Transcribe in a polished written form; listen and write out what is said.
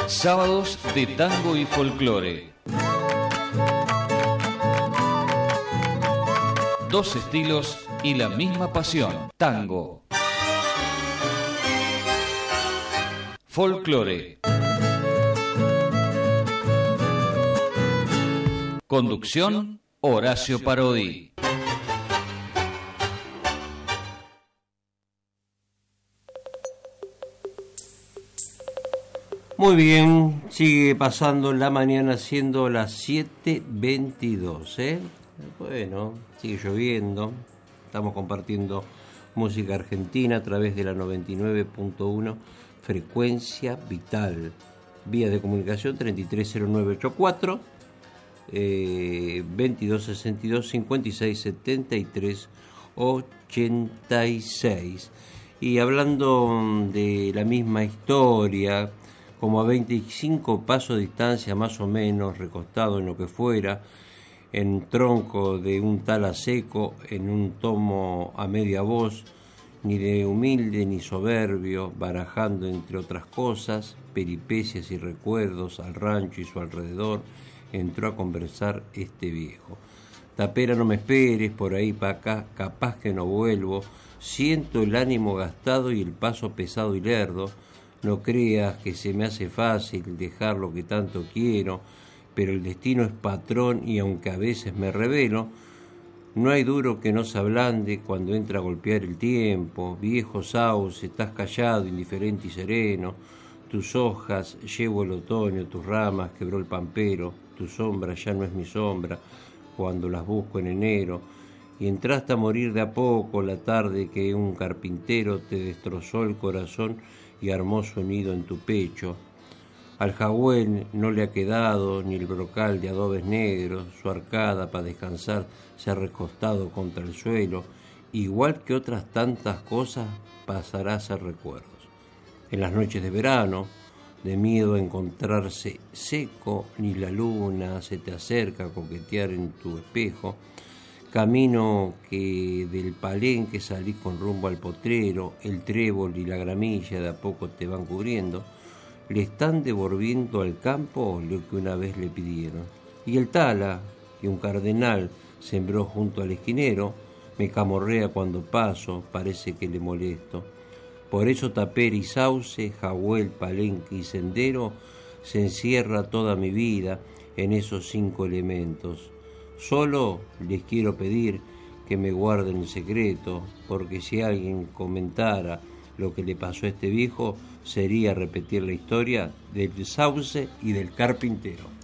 Sábados de tango y folclore. Dos estilos y la misma pasión. Tango. Folclore. Conducción, Horacio Parodi. Muy bien, sigue pasando la mañana siendo las 7:22, Bueno, sigue lloviendo, estamos compartiendo música argentina a través de la 99.1 Frecuencia Vital. Vía de comunicación 330984, 2262 5673 86. Y hablando de la misma historia, como a 25 pasos de distancia más o menos, recostado en lo que fuera, en tronco de un tala seco, en un tomo a media voz, ni de humilde ni soberbio, barajando entre otras cosas, peripecias y recuerdos al rancho y su alrededor, entró a conversar este viejo. Tapera, no me esperes, por ahí para acá, capaz que no vuelvo, siento el ánimo gastado y el paso pesado y lerdo. No creas que se me hace fácil dejar lo que tanto quiero, pero el destino es patrón y aunque a veces me revelo, no hay duro que no se ablande cuando entra a golpear el tiempo. Viejo sauce, estás callado, indiferente y sereno, tus hojas llevo el otoño, tus ramas quebró el pampero, tu sombra ya no es mi sombra cuando las busco en enero, y entraste a morir de a poco la tarde que un carpintero te destrozó el corazón y armó su nido en tu pecho. Al jagüel no le ha quedado ni el brocal de adobes negros, su arcada para descansar se ha recostado contra el suelo, igual que otras tantas cosas pasará a ser recuerdos. En las noches de verano, de miedo a encontrarse seco, ni la luna se te acerca a coquetear en tu espejo, camino que del palenque salís con rumbo al potrero, el trébol y la gramilla de a poco te van cubriendo, le están devolviendo al campo lo que una vez le pidieron. Y el tala, que un cardenal sembró junto al esquinero, me camorrea cuando paso, parece que le molesto. Por eso tapera y sauce, jagüel, palenque y sendero, se encierra toda mi vida en esos 5 elementos. Solo les quiero pedir que me guarden el secreto, porque si alguien comentara lo que le pasó a este viejo, sería repetir la historia del sauce y del carpintero.